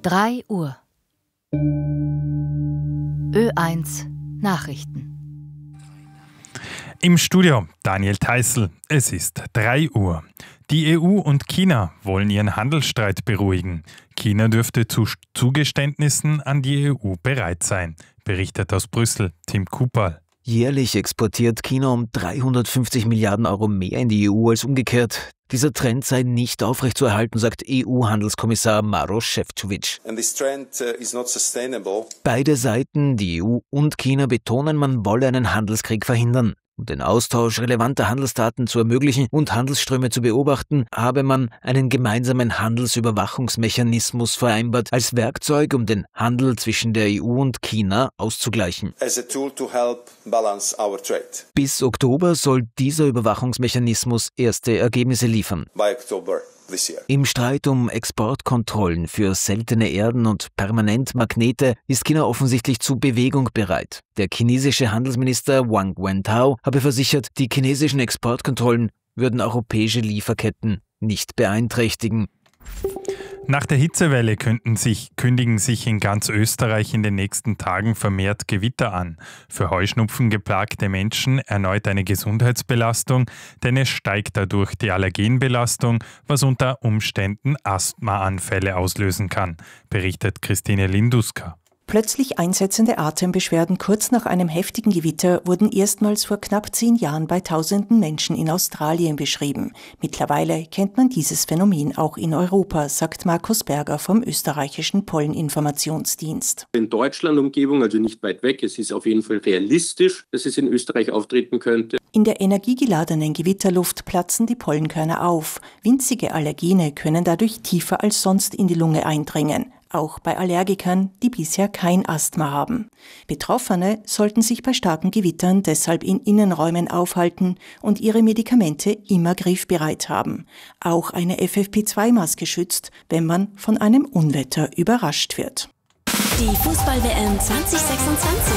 3 Uhr. Ö1 Nachrichten. Im Studio Daniel Theißl. Es ist 3 Uhr. Die EU und China wollen ihren Handelsstreit beruhigen. China dürfte zu Zugeständnissen an die EU bereit sein, berichtet aus Brüssel Tim Kupperl. Jährlich exportiert China um 350 Milliarden Euro mehr in die EU als umgekehrt. Dieser Trend sei nicht aufrechtzuerhalten, sagt EU-Handelskommissar Maroš Šefčovič. Beide Seiten, die EU und China, betonen, man wolle einen Handelskrieg verhindern. Um den Austausch relevanter Handelsdaten zu ermöglichen und Handelsströme zu beobachten, habe man einen gemeinsamen Handelsüberwachungsmechanismus vereinbart, als Werkzeug, um den Handel zwischen der EU und China auszugleichen. Bis Oktober soll dieser Überwachungsmechanismus erste Ergebnisse liefern. Im Streit um Exportkontrollen für seltene Erden und Permanentmagnete ist China offensichtlich zu Bewegung bereit. Der chinesische Handelsminister Wang Wentao habe versichert, die chinesischen Exportkontrollen würden europäische Lieferketten nicht beeinträchtigen. Nach der Hitzewelle kündigen sich in ganz Österreich in den nächsten Tagen vermehrt Gewitter an. Für Heuschnupfen geplagte Menschen erneut eine Gesundheitsbelastung, denn es steigt dadurch die Allergenbelastung, was unter Umständen Asthmaanfälle auslösen kann, berichtet Christine Linduska. Plötzlich einsetzende Atembeschwerden kurz nach einem heftigen Gewitter wurden erstmals vor knapp 10 Jahren bei tausenden Menschen in Australien beschrieben. Mittlerweile kennt man dieses Phänomen auch in Europa, sagt Markus Berger vom österreichischen Polleninformationsdienst. In Deutschland Umgebung, also nicht weit weg, es ist auf jeden Fall realistisch, dass es in Österreich auftreten könnte. In der energiegeladenen Gewitterluft platzen die Pollenkörner auf. Winzige Allergene können dadurch tiefer als sonst in die Lunge eindringen. Auch bei Allergikern, die bisher kein Asthma haben. Betroffene sollten sich bei starken Gewittern deshalb in Innenräumen aufhalten und ihre Medikamente immer griffbereit haben. Auch eine FFP2-Maske schützt, wenn man von einem Unwetter überrascht wird. Die Fußball-WM 2026.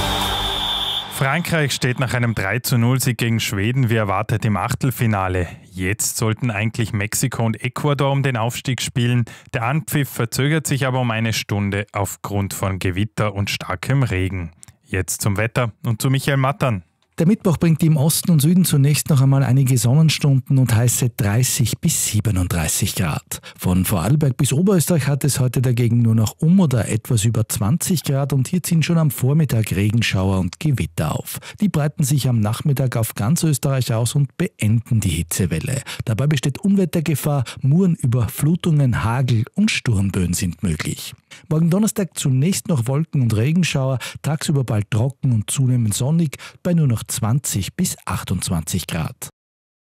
Frankreich steht nach einem 3:0-Sieg gegen Schweden wie erwartet im Achtelfinale. Jetzt sollten eigentlich Mexiko und Ecuador um den Aufstieg spielen. Der Anpfiff verzögert sich aber um eine Stunde aufgrund von Gewitter und starkem Regen. Jetzt zum Wetter und zu Michael Mattern. Der Mittwoch bringt im Osten und Süden zunächst noch einmal einige Sonnenstunden und heiße 30 bis 37 Grad. Von Vorarlberg bis Oberösterreich hat es heute dagegen nur noch oder etwas über 20 Grad und hier ziehen schon am Vormittag Regenschauer und Gewitter auf. Die breiten sich am Nachmittag auf ganz Österreich aus und beenden die Hitzewelle. Dabei besteht Unwettergefahr, Muren, Überflutungen, Hagel und Sturmböen sind möglich. Morgen Donnerstag zunächst noch Wolken und Regenschauer, tagsüber bald trocken und zunehmend sonnig bei nur noch 20 bis 28 Grad.